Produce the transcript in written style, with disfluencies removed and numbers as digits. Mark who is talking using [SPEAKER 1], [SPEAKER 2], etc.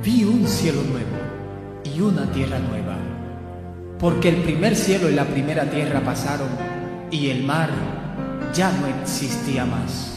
[SPEAKER 1] Vi un cielo nuevo y una tierra nueva, porque el primer cielo y la primera tierra pasaron, y el mar ya no existía más.